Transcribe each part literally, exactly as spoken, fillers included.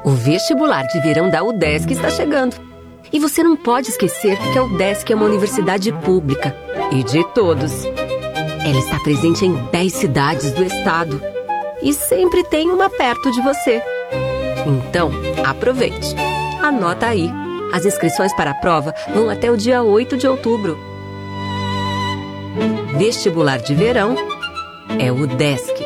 O vestibular de verão da UDESC está chegando. E você não pode esquecer que a UDESC é uma universidade pública e de todos. Ela está presente em dez cidades do estado e sempre tem uma perto de você. Então, aproveite. Anota aí. As inscrições para a prova vão até o dia oito de outubro. Vestibular de verão é o UDESC.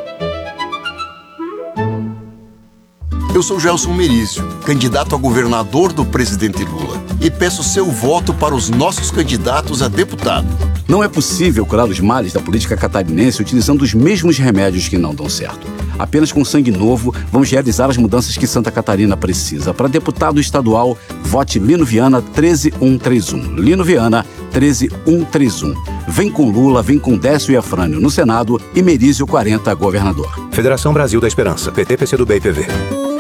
Eu sou Gelson Merício, candidato a governador do presidente Lula, e peço seu voto para os nossos candidatos a deputado. Não é possível curar os males da política catarinense utilizando os mesmos remédios que não dão certo. Apenas com sangue novo, vamos realizar as mudanças que Santa Catarina precisa. Para deputado estadual, vote Lino Viana treze mil cento e trinta e um. Lino Viana treze mil cento e trinta e um. Vem com Lula, vem com Décio e Afrânio no Senado e Merício quarenta, governador. Federação Brasil da Esperança, P T, P C do B e P V.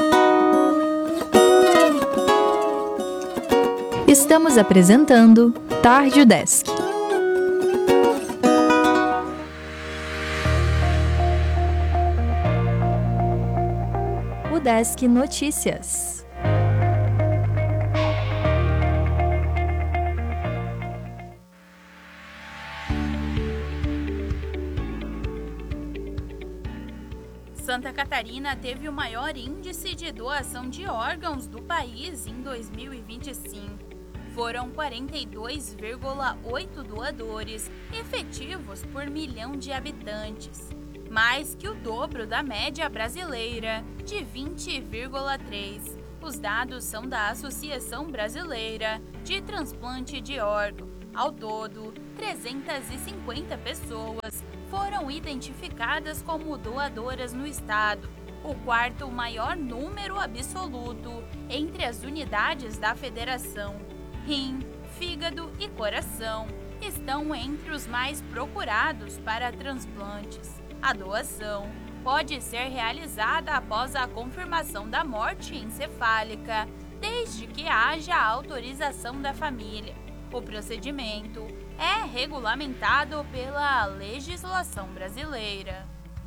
Estamos apresentando Tarde UDESC. UDESC Notícias. Santa Catarina teve o maior índice de doação de órgãos do país em dois mil e vinte e cinco. Foram quarenta e dois vírgula oito doadores efetivos por milhão de habitantes, mais que o dobro da média brasileira, de vinte vírgula três. Os dados são da Associação Brasileira de Transplante de Órgão. Ao todo, trezentas e cinquenta pessoas foram identificadas como doadoras no estado, o quarto maior número absoluto entre as unidades da federação. Rim, fígado e coração estão entre os mais procurados para transplantes. A doação pode ser realizada após a confirmação da morte encefálica, desde que haja autorização da família. O procedimento é regulamentado pela legislação brasileira.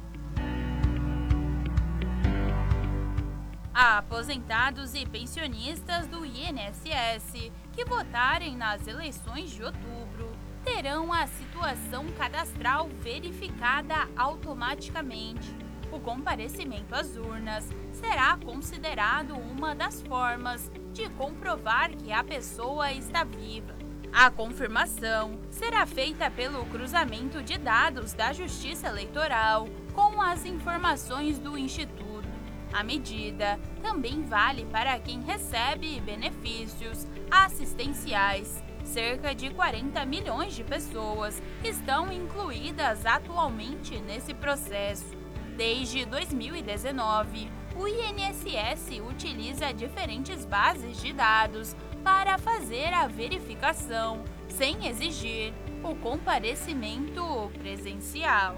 Aposentados e pensionistas do I N S S que votarem nas eleições de outubro terão a situação cadastral verificada automaticamente. O comparecimento às urnas será considerado uma das formas de comprovar que a pessoa está viva. A confirmação será feita pelo cruzamento de dados da Justiça Eleitoral com as informações do Instituto. A medida também vale para quem recebe benefícios assistenciais. Cerca de quarenta milhões de pessoas estão incluídas atualmente nesse processo. Desde dois mil e dezenove, o I N S S utiliza diferentes bases de dados para fazer a verificação, sem exigir o comparecimento presencial.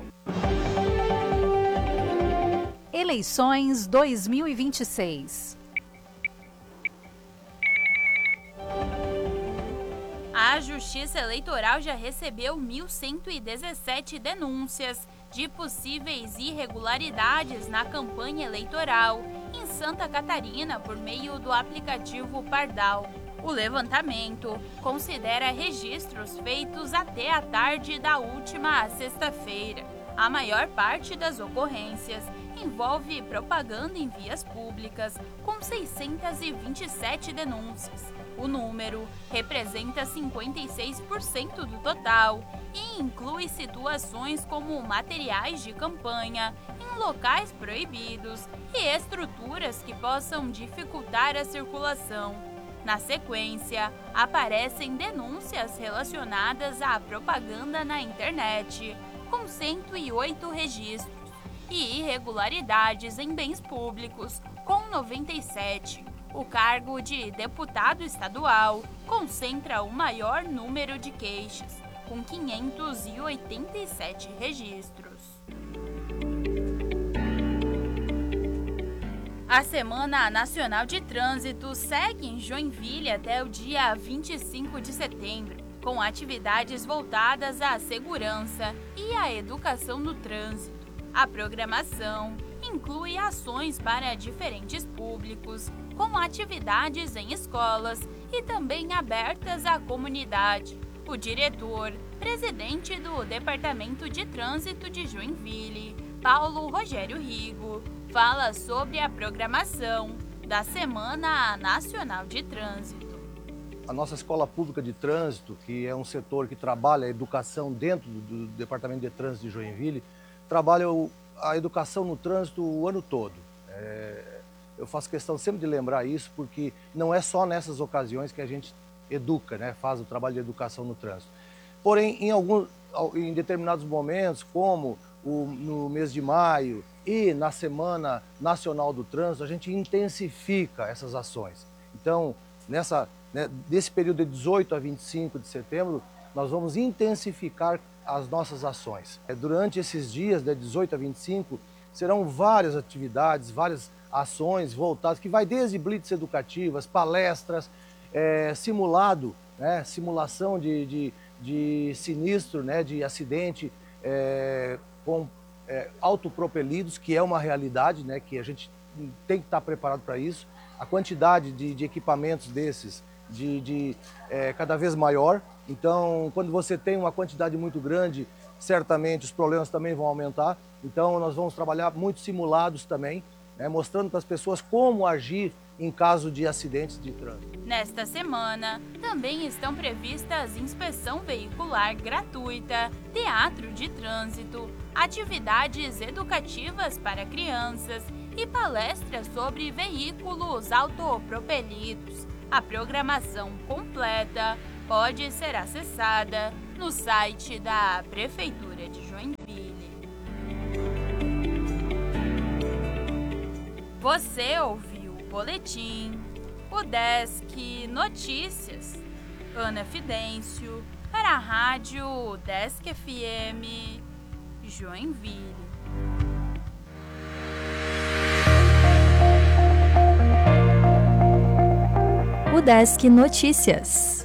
Eleições dois mil e vinte e seis. A Justiça Eleitoral já recebeu mil cento e dezessete denúncias de possíveis irregularidades na campanha eleitoral em Santa Catarina por meio do aplicativo Pardal. O levantamento considera registros feitos até a tarde da última sexta-feira. A maior parte das ocorrências envolve propaganda em vias públicas, com seiscentas e vinte e sete denúncias. O número representa cinquenta e seis por cento do total e inclui situações como materiais de campanha em locais proibidos e estruturas que possam dificultar a circulação. Na sequência, aparecem denúncias relacionadas à propaganda na internet, com cento e oito registros, e irregularidades em bens públicos, com noventa e sete. O cargo de deputado estadual concentra o maior número de queixas, com quinhentos e oitenta e sete registros. A Semana Nacional de Trânsito segue em Joinville até o dia vinte e cinco de setembro, com atividades voltadas à segurança e à educação no trânsito. A programação inclui ações para diferentes públicos, com atividades em escolas e também abertas à comunidade. O diretor, presidente do Departamento de Trânsito de Joinville, Paulo Rogério Rigo, fala sobre a programação da Semana Nacional de Trânsito. A nossa Escola Pública de Trânsito, que é um setor que trabalha a educação dentro do Departamento de Trânsito de Joinville, trabalha a educação no trânsito o ano todo. É, eu faço questão sempre de lembrar isso, porque não é só nessas ocasiões que a gente educa, né, faz o trabalho de educação no trânsito. Porém, em, algum, em determinados momentos, como o, no mês de maio e na Semana Nacional do Trânsito, a gente intensifica essas ações. Então, nessa, né, desse período de dezoito a vinte e cinco de setembro, nós vamos intensificar as nossas ações. Durante esses dias, de dezoito a vinte e cinco, serão várias atividades, várias ações voltadas, que vai desde blitz educativas, palestras, é, simulado, né, simulação de, de, de sinistro, né, de acidente é, com é, autopropelidos, que é uma realidade, né, que a gente tem que estar preparado para isso. A quantidade de, de equipamentos desses de, de é, cada vez maior. Então, quando você tem uma quantidade muito grande, certamente os problemas também vão aumentar. Então, nós vamos trabalhar muitos simulados também, né, mostrando para as pessoas como agir em caso de acidentes de trânsito. Nesta semana, também estão previstas inspeção veicular gratuita, teatro de trânsito, atividades educativas para crianças e palestras sobre veículos autopropelidos. A programação completa pode ser acessada no site da Prefeitura de Joinville. Você ouviu o boletim, o Desk Notícias, Ana Fidêncio, para a Rádio Desk F M, Joinville. O Desk Notícias.